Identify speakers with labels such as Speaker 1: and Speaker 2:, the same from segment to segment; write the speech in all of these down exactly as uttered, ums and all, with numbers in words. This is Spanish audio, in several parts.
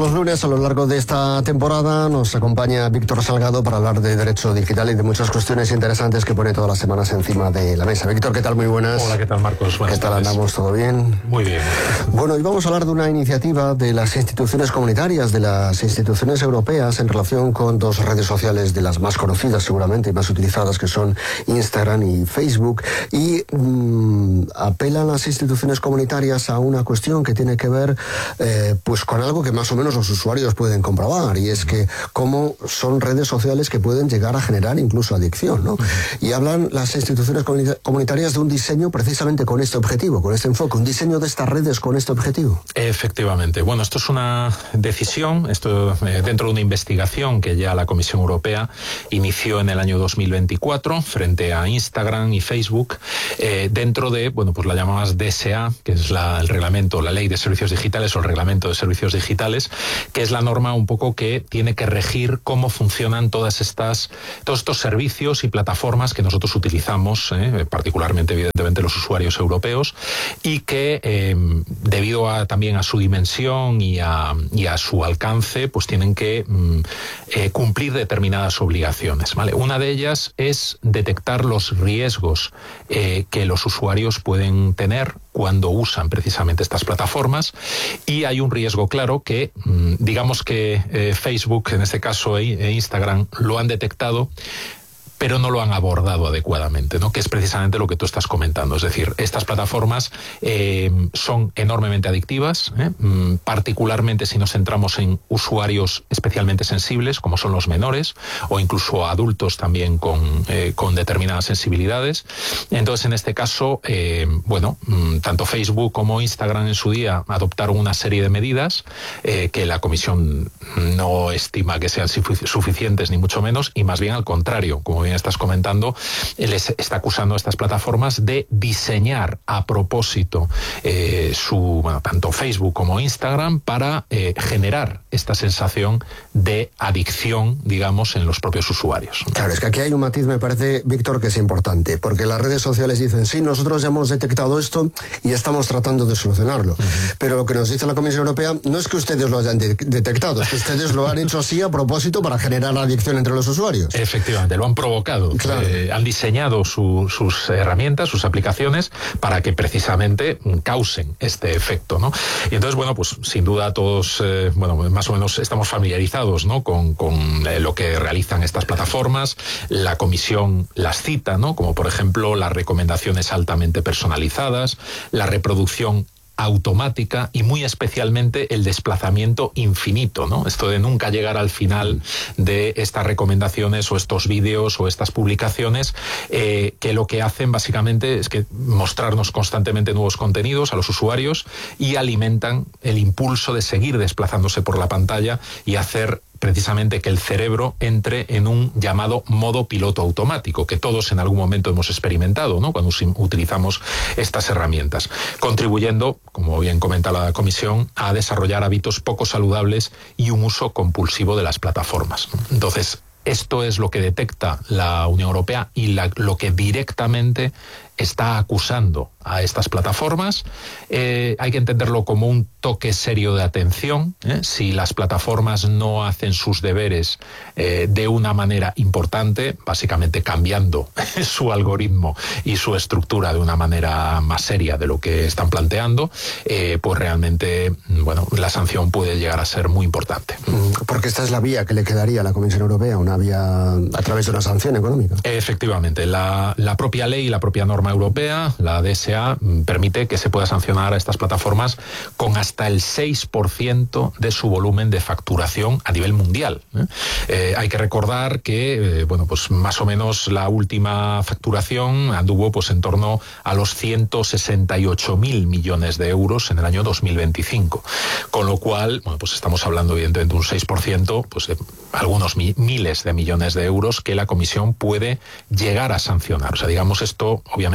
Speaker 1: Los lunes a lo largo de esta temporada nos acompaña Víctor Salgado para hablar de derecho digital y de muchas cuestiones interesantes que pone todas las semanas encima de la mesa. Víctor, ¿qué tal? Muy buenas.
Speaker 2: Hola, ¿qué tal, Marcos? Buenas
Speaker 1: ¿Qué tal
Speaker 2: tardes.
Speaker 1: andamos? ¿Todo bien?
Speaker 2: Muy bien.
Speaker 1: Bueno, hoy vamos a hablar de una iniciativa de las instituciones comunitarias, de las instituciones europeas, en relación con dos redes sociales de las más conocidas seguramente y más utilizadas, que son Instagram y Facebook, y mmm, apelan las instituciones comunitarias a una cuestión que tiene que ver eh, pues con algo que más o menos los usuarios pueden comprobar, y es que cómo son redes sociales que pueden llegar a generar incluso adicción, ¿no? Y hablan las instituciones comunitarias de un diseño precisamente con este objetivo, con este enfoque, un diseño de estas redes con este objetivo.
Speaker 2: Efectivamente. Bueno, esto es una decisión, esto eh, dentro de una investigación que ya la Comisión Europea inició en el año dos mil veinticuatro frente a Instagram y Facebook, eh, dentro de, bueno, pues la llamamos D S A, que es la, el reglamento, la Ley de Servicios Digitales o el Reglamento de Servicios Digitales, que es la norma un poco que tiene que regir cómo funcionan todas estas, todos estos servicios y plataformas que nosotros utilizamos, eh, particularmente, evidentemente, los usuarios europeos, y que eh, debido a, también a su dimensión y a, y a su alcance, pues tienen que mm, eh, cumplir determinadas obligaciones, ¿vale? Una de ellas es detectar los riesgos eh, que los usuarios pueden tener cuando usan precisamente estas plataformas, y hay un riesgo claro que, digamos que eh, Facebook, en este caso e Instagram, lo han detectado, pero no lo han abordado adecuadamente, ¿no? Que es precisamente lo que tú estás comentando. Es decir, estas plataformas eh, son enormemente adictivas, ¿eh? mm, particularmente si nos centramos en usuarios especialmente sensibles, como son los menores, o incluso adultos también con, eh, con determinadas sensibilidades. Entonces, en este caso, eh, bueno, mm, tanto Facebook como Instagram en su día adoptaron una serie de medidas eh, que la Comisión no estima que sean suficientes, ni mucho menos, y más bien al contrario, como bien estás comentando, les está acusando a estas plataformas de diseñar a propósito eh, su, bueno, tanto Facebook como Instagram para eh, generar esta sensación de adicción, digamos, en los propios usuarios.
Speaker 1: Claro, es que aquí hay un matiz, me parece, Víctor, que es importante, porque las redes sociales dicen, sí, nosotros ya hemos detectado esto y estamos tratando de solucionarlo. Uh-huh. Pero lo que nos dice la Comisión Europea no es que ustedes lo hayan de- detectado, es que ustedes lo han hecho así a propósito para generar adicción entre los usuarios.
Speaker 2: Efectivamente, lo han provocado. Claro. Eh, han diseñado su, sus herramientas, sus aplicaciones, para que precisamente causen este efecto, ¿no? Y entonces, bueno, pues sin duda todos, eh, bueno, más o menos estamos familiarizados, ¿no? Con, con eh, lo que realizan estas plataformas. La Comisión las cita, ¿no? Como por ejemplo las recomendaciones altamente personalizadas, la reproducción automática y muy especialmente el desplazamiento infinito, ¿no? Esto de nunca llegar al final de estas recomendaciones o estos vídeos o estas publicaciones, eh, que lo que hacen básicamente es que mostrarnos constantemente nuevos contenidos a los usuarios y alimentan el impulso de seguir desplazándose por la pantalla y hacer precisamente que el cerebro entre en un llamado modo piloto automático, que todos en algún momento hemos experimentado, ¿no? Cuando utilizamos estas herramientas, contribuyendo, como bien comenta la Comisión, a desarrollar hábitos poco saludables y un uso compulsivo de las plataformas. Entonces, esto es lo que detecta la Unión Europea y la, lo que directamente está acusando a estas plataformas. Eh, hay que entenderlo como un toque serio de atención, ¿eh? Si las plataformas no hacen sus deberes eh, de una manera importante, básicamente cambiando su algoritmo y su estructura de una manera más seria de lo que están planteando, eh, pues realmente, bueno, la sanción puede llegar a ser muy importante.
Speaker 1: Porque esta es la vía que le quedaría a la Comisión Europea, una vía a través de una sanción económica.
Speaker 2: Efectivamente, la, la propia ley y la propia norma europea, la D S A, permite que se pueda sancionar a estas plataformas con hasta el seis por ciento de su volumen de facturación a nivel mundial. ¿eh? Eh, hay que recordar que, eh, bueno, pues más o menos la última facturación anduvo pues en torno a los ciento sesenta y ocho mil millones de euros en el año dos mil veinticinco. Con lo cual, bueno, pues estamos hablando evidentemente de un seis por ciento, pues de algunos mi, miles de millones de euros que la Comisión puede llegar a sancionar. O sea, digamos, esto obviamente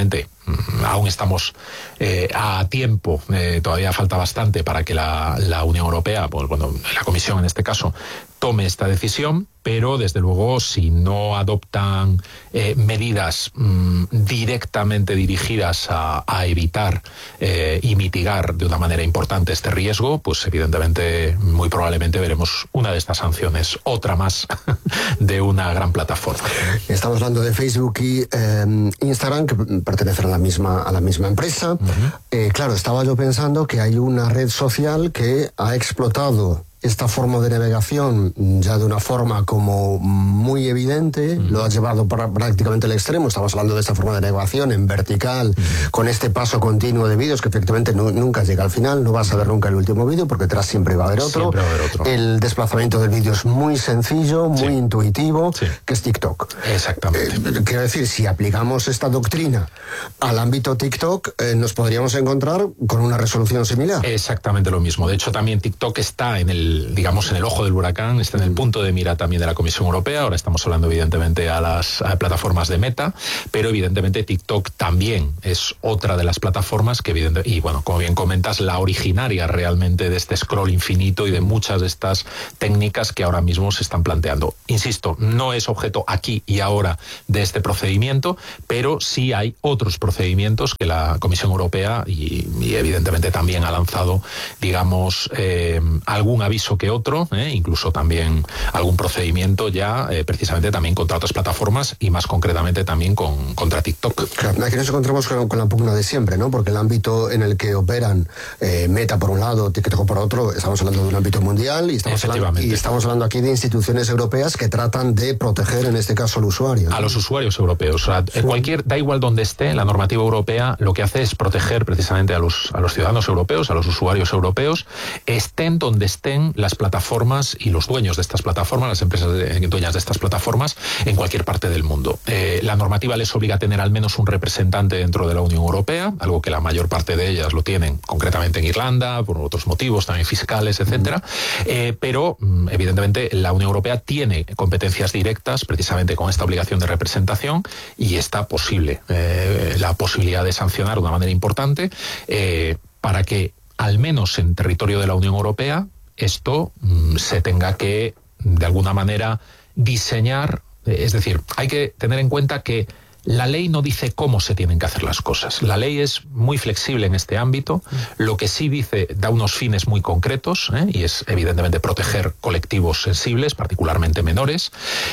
Speaker 2: aún estamos eh, a tiempo, eh, todavía falta bastante para que la, la Unión Europea, pues bueno, la Comisión en este caso, tome esta decisión, pero desde luego si no adoptan eh, medidas mmm, directamente dirigidas a, a evitar eh, y mitigar de una manera importante este riesgo, pues evidentemente muy probablemente veremos una de estas sanciones, otra más de una gran plataforma.
Speaker 1: Estamos hablando de Facebook y eh, Instagram, que pertenecen a la misma, a la misma empresa. Uh-huh. eh, claro, estaba yo pensando que hay una red social que ha explotado esta forma de navegación ya de una forma como muy evidente, mm. lo has llevado para prácticamente al extremo. Estamos hablando de esta forma de navegación en vertical, mm. con este paso continuo de vídeos que efectivamente no, nunca llega al final, no vas a ver nunca el último vídeo porque detrás siempre va a haber otro.
Speaker 2: Siempre va a haber otro.
Speaker 1: El desplazamiento del vídeo es muy sencillo, muy sí. intuitivo, sí. que es TikTok.
Speaker 2: Exactamente.
Speaker 1: Eh, quiero decir, si aplicamos esta doctrina al ámbito TikTok, eh, nos podríamos encontrar con una resolución similar.
Speaker 2: Exactamente lo mismo. De hecho, también TikTok está en el digamos en el ojo del huracán, está en el punto de mira también de la Comisión Europea. Ahora estamos hablando evidentemente a las a plataformas de Meta, pero evidentemente TikTok también es otra de las plataformas que evidentemente, y bueno, como bien comentas, la originaria realmente de este scroll infinito y de muchas de estas técnicas que ahora mismo se están planteando. Insisto, no es objeto aquí y ahora de este procedimiento, pero sí hay otros procedimientos que la Comisión Europea y, y evidentemente también ha lanzado, digamos, eh, algún aviso que otro, eh, incluso también algún procedimiento ya eh, precisamente también contra otras plataformas y más concretamente también con, contra TikTok.
Speaker 1: Claro, aquí nos encontramos con, con la pugna de siempre, ¿no? Porque el ámbito en el que operan eh, Meta por un lado, TikTok por otro, estamos hablando de un ámbito mundial y estamos, hablando, y estamos hablando aquí de instituciones europeas que tratan de proteger en este caso al usuario, ¿no?
Speaker 2: A los usuarios europeos. O sea, sí. cualquier, da igual donde esté, la normativa europea lo que hace es proteger precisamente a los, a los ciudadanos europeos, a los usuarios europeos, estén donde estén las plataformas y los dueños de estas plataformas, las empresas de, dueñas de estas plataformas en cualquier parte del mundo. Eh, la normativa les obliga a tener al menos un representante dentro de la Unión Europea, algo que la mayor parte de ellas lo tienen concretamente en Irlanda, por otros motivos también fiscales, etcétera. Eh, pero evidentemente la Unión Europea tiene competencias directas precisamente con esta obligación de representación y está posible eh, la posibilidad de sancionar de una manera importante eh, para que al menos en territorio de la Unión Europea esto mmm, se tenga que, de alguna manera, diseñar. Eh, es decir, hay que tener en cuenta que la ley no dice cómo se tienen que hacer las cosas. La ley es muy flexible en este ámbito. Lo que sí dice, da unos fines muy concretos, ¿eh? y es evidentemente proteger colectivos sensibles, particularmente menores,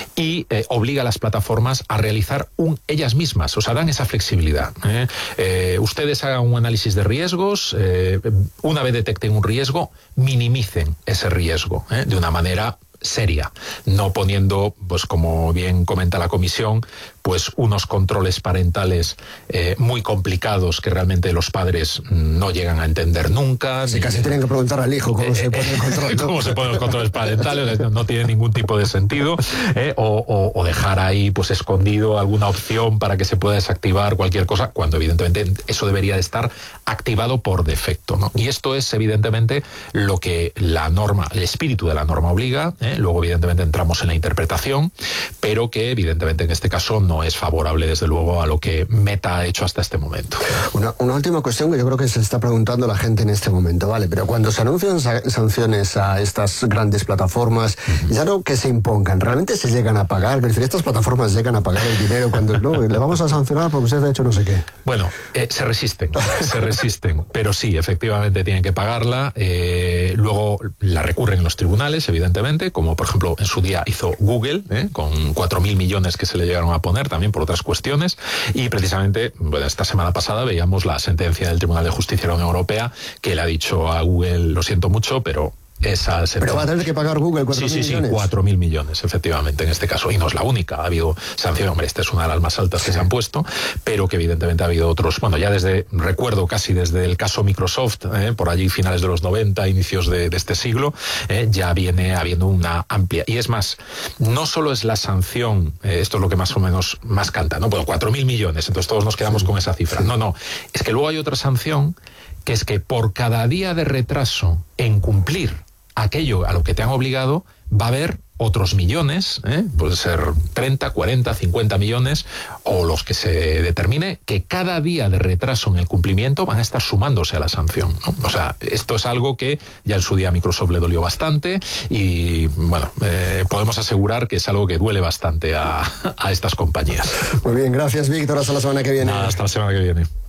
Speaker 2: y eh, obliga a las plataformas a realizar un, ellas mismas, o sea, dan esa flexibilidad. ¿eh? Eh, ustedes hagan un análisis de riesgos, eh, una vez detecten un riesgo, minimicen ese riesgo ¿eh? de una manera seria, no poniendo, pues como bien comenta la Comisión, pues unos controles parentales eh, muy complicados que realmente los padres no llegan a entender nunca.
Speaker 1: Sí, casi tienen que preguntar al hijo cómo eh, se pone el control, ¿no?
Speaker 2: cómo se ponen los controles parentales, no tiene ningún tipo de sentido, eh, o, o, o dejar ahí pues escondido alguna opción para que se pueda desactivar cualquier cosa, cuando evidentemente eso debería de estar activado por defecto, ¿no? Y esto es evidentemente lo que la norma, el espíritu de la norma obliga, ¿eh? Luego evidentemente entramos en la interpretación, pero que evidentemente en este caso no es favorable desde luego a lo que Meta ha hecho hasta este momento.
Speaker 1: Una, una última cuestión que yo creo que se está preguntando la gente en este momento, ¿vale? Pero cuando se anuncian sa- sanciones a estas grandes plataformas, uh-huh. ya no que se impongan, ¿realmente se llegan a pagar? Es decir, estas plataformas llegan a pagar el dinero cuando no, le vamos a sancionar porque usted ha hecho no sé qué.
Speaker 2: Bueno, eh, se resisten, se resisten, pero sí, efectivamente tienen que pagarla, eh, luego la recurren en los tribunales, evidentemente, como por ejemplo en su día hizo Google, ¿eh? con cuatro mil millones que se le llegaron a poner también por otras cuestiones, y precisamente bueno, esta semana pasada veíamos la sentencia del Tribunal de Justicia de la Unión Europea que le ha dicho a Google, lo siento mucho, pero esa sentencia.
Speaker 1: Pero va a tener que pagar Google cuatro mil
Speaker 2: sí, sí,
Speaker 1: millones.
Speaker 2: Sí, cuatro mil millones, efectivamente, en este caso. Y no es la única. Ha habido sanción, hombre, esta es una de las más altas sí. que se han puesto, pero que evidentemente ha habido otros. Bueno, ya desde, recuerdo casi desde el caso Microsoft, eh, por allí finales de los noventa, inicios de, de este siglo, eh, ya viene habiendo una amplia. Y es más, no solo es la sanción, eh, esto es lo que más o menos más canta, ¿no? Bueno, cuatro mil millones, entonces todos nos quedamos sí. con esa cifra. Sí. No, no. Es que luego hay otra sanción, que es que por cada día de retraso en cumplir aquello a lo que te han obligado, va a haber otros millones, ¿eh? puede ser treinta, cuarenta, cincuenta millones, o los que se determine, que cada día de retraso en el cumplimiento van a estar sumándose a la sanción, ¿no? O sea, esto es algo que ya en su día a Microsoft le dolió bastante y, bueno, eh, podemos asegurar que es algo que duele bastante a, a estas compañías.
Speaker 1: Muy bien, gracias, Víctor. Hasta la semana que viene.
Speaker 2: Nada, hasta la semana que viene.